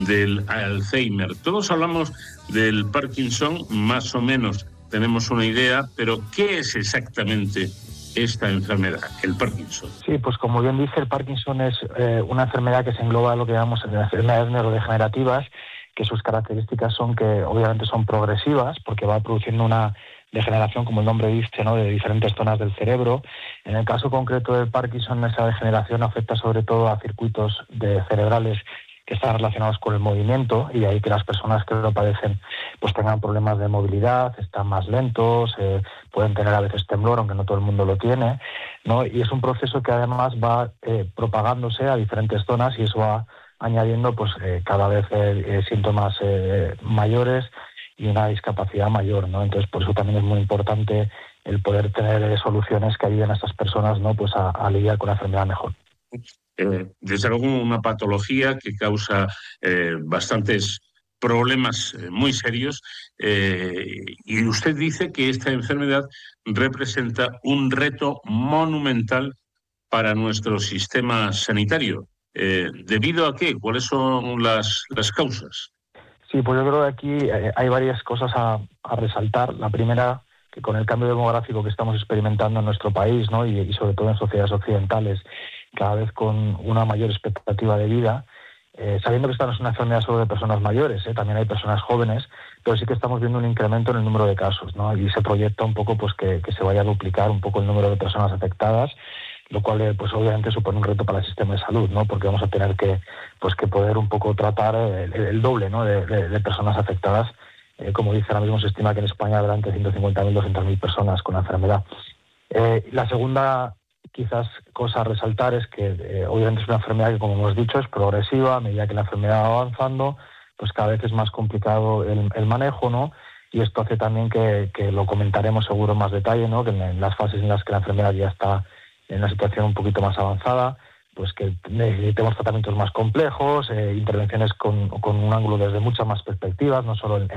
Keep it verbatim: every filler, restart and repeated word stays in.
del Alzheimer. Todos hablamos del Parkinson, más o menos tenemos una idea, pero ¿qué es exactamente esta enfermedad, el Parkinson? Sí, pues como bien dice, el Parkinson es eh, una enfermedad que se engloba en lo que llamamos enfermedades neurodegenerativas, que sus características son que obviamente son progresivas, porque va produciendo una degeneración, como el nombre dice, ¿no?, de diferentes zonas del cerebro. En el caso concreto del Parkinson, esa degeneración afecta sobre todo a circuitos de cerebrales que están relacionados con el movimiento, y de ahí que las personas que lo padecen pues tengan problemas de movilidad, están más lentos, eh, pueden tener a veces temblor, aunque no todo el mundo lo tiene, ¿no? Y es un proceso que además va eh, propagándose a diferentes zonas, y eso va añadiendo pues eh, cada vez eh, síntomas eh, mayores y una discapacidad mayor, ¿no? Entonces, por eso también es muy importante el poder tener eh, soluciones que ayuden a estas personas, ¿no?, pues a, a lidiar con la enfermedad mejor. Eh, desde luego una patología que causa eh, bastantes problemas eh, muy serios, eh, y usted dice que esta enfermedad representa un reto monumental para nuestro sistema sanitario. Eh, ¿Debido a qué? ¿Cuáles son las, las causas? Sí, pues yo creo que aquí eh, hay varias cosas a, a resaltar. La primera, que con el cambio demográfico que estamos experimentando en nuestro país, ¿no?, y, y sobre todo en sociedades occidentales, cada vez con una mayor expectativa de vida, eh, sabiendo que esta no es una enfermedad solo de personas mayores, ¿eh? También hay personas jóvenes, pero sí que estamos viendo un incremento en el número de casos, ¿no? Y se proyecta un poco pues que, que se vaya a duplicar un poco el número de personas afectadas, lo cual eh, pues obviamente supone un reto para el sistema de salud, ¿no?, porque vamos a tener que pues que poder un poco tratar el, el doble, ¿no?, de, de, de personas afectadas. Eh, como dice, ahora mismo se estima que en España habrá entre ciento cincuenta mil y doscientas mil personas con la enfermedad. Eh, la segunda quizás cosa a resaltar es que eh, obviamente es una enfermedad que, como hemos dicho, es progresiva. A medida que la enfermedad va avanzando, pues cada vez es más complicado el, el manejo, ¿no? Y esto hace también que, que lo comentaremos seguro en más detalle, ¿no?, que en, en las fases en las que la enfermedad ya está en una situación un poquito más avanzada, pues que necesitemos tratamientos más complejos, eh, intervenciones con, con un ángulo desde muchas más perspectivas, no solo en